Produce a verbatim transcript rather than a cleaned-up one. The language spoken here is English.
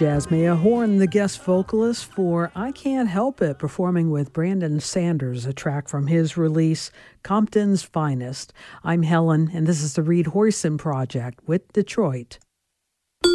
Jasmia Horn, the guest vocalist for I Can't Help It, performing with Brandon Sanders, a track from his release, Compton's Finest. I'm Helen, and this is the Reed Hoyson Project with Detroit.